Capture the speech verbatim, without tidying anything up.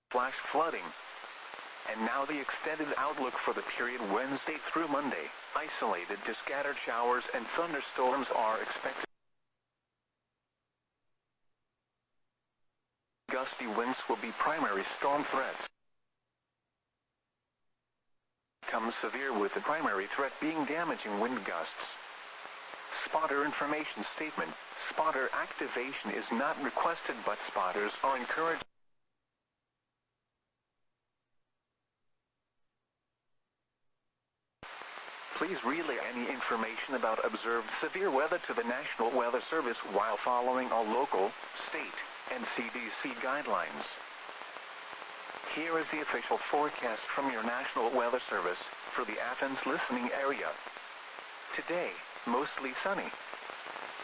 flash flooding. And now the extended outlook for the period Wednesday through Monday. Isolated to scattered showers and thunderstorms are expected. Gusty winds will be primary storm threats. Comes severe with the primary threat being damaging wind gusts. Spotter information statement. Spotter activation is not requested, but spotters are encouraged. Please relay any information about observed severe weather to the National Weather Service while following all local, state, and C D C guidelines. Here is the official forecast from your National Weather Service for the Athens listening area. Today, mostly sunny.